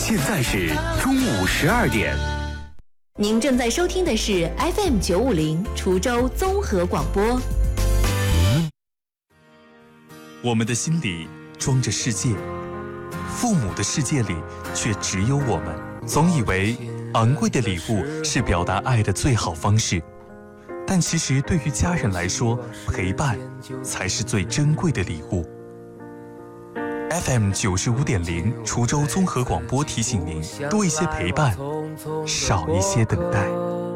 现在是中午12点。 您正在收听的是 FM950 滁州综合广播。 我们的心里装着世界，父母的世界里却只有我们。总以为昂贵的礼物是表达爱的最好方式，但其实对于家人来说，陪伴才是最珍贵的礼物。FM95.0 滁州综合广播提醒您：多一些陪伴，少一些等待。